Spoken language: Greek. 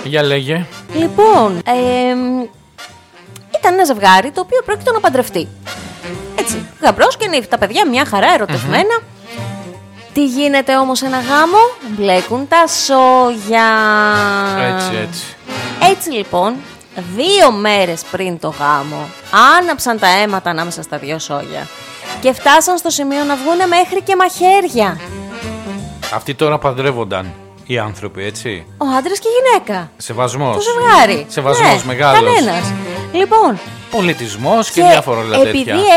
Για λέγε. Λοιπόν, ήταν ένα ζευγάρι το οποίο πρόκειται να παντρευτεί. Έτσι, γαμπρός και νύφη, τα παιδιά μια χαρά ερωτευμένα. Τι γίνεται όμως ένα γάμο? Μπλέκουν τα σόγια. Έτσι. Έτσι λοιπόν, 2 μέρες πριν το γάμο, άναψαν τα αίματα ανάμεσα στα 2 σόγια και φτάσαν στο σημείο να βγούνε μέχρι και μαχαίρια. Αυτοί τώρα παντρεύονταν οι άνθρωποι, έτσι. Ο άντρας και η γυναίκα. Σεβασμός. Το ζευγάρι. Σεβασμός ναι, μεγάλος. κανένας. Λοιπόν, Πολιτισμός και διάφορα όλα τέτοια. επειδή